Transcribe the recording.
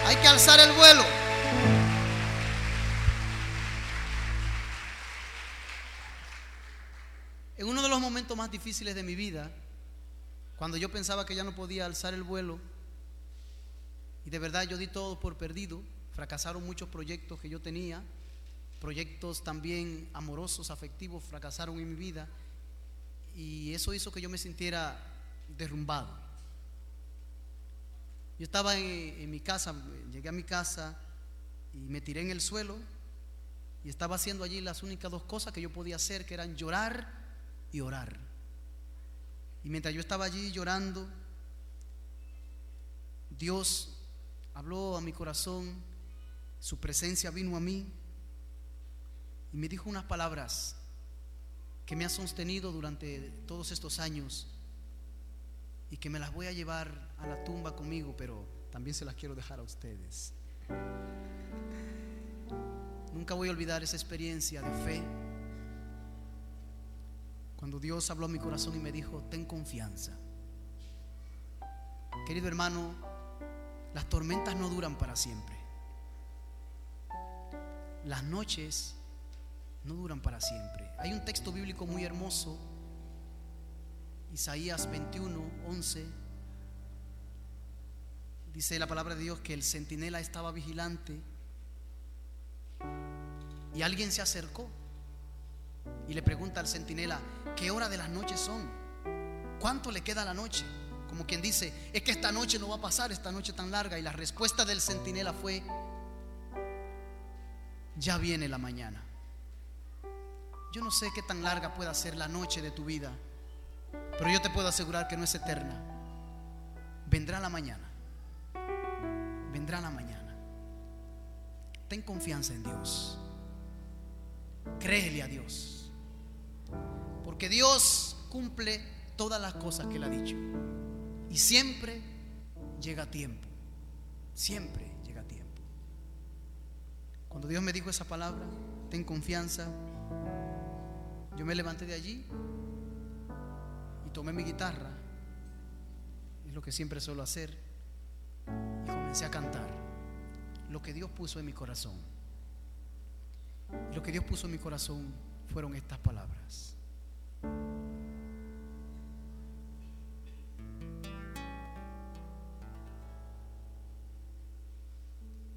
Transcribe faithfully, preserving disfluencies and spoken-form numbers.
Hay que alzar el vuelo. En uno de los momentos más difíciles de mi vida, cuando yo pensaba que ya no podía alzar el vuelo, y de verdad yo di todo por perdido, fracasaron muchos proyectos que yo tenía, proyectos también amorosos, afectivos, fracasaron en mi vida, y eso hizo que yo me sintiera derrumbado. Yo estaba en, en mi casa, llegué a mi casa y me tiré en el suelo y estaba haciendo allí las únicas dos cosas que yo podía hacer, que eran llorar y orar. Y mientras yo estaba allí llorando, Dios habló a mi corazón, su presencia vino a mí y me dijo unas palabras que me han sostenido durante todos estos años y que me las voy a llevar a la tumba conmigo, pero también se las quiero dejar a ustedes. Nunca voy a olvidar esa experiencia de fe, cuando Dios habló a mi corazón y me dijo: ten confianza. Querido hermano, las tormentas no duran para siempre. Las noches no duran para siempre. Hay un texto bíblico muy hermoso, Isaías veintiuno, once. Dice la palabra de Dios que el centinela estaba vigilante y alguien se acercó y le pregunta al centinela: ¿qué hora de las noches son? ¿Cuánto le queda a la noche? Como quien dice: es que esta noche no va a pasar, esta noche tan larga. Y la respuesta del centinela fue: ya viene la mañana. Yo no sé qué tan larga pueda ser la noche de tu vida, pero yo te puedo asegurar que no es eterna. Vendrá la mañana. Vendrá la mañana. Ten confianza en Dios. Créele a Dios, porque Dios cumple todas las cosas que Él ha dicho y siempre llega a tiempo. Siempre llega a tiempo. Cuando Dios me dijo esa palabra, ten confianza, yo me levanté de allí y tomé mi guitarra, es lo que siempre suelo hacer, y comencé a cantar lo que Dios puso en mi corazón. Y lo que Dios puso en mi corazón fueron estas palabras: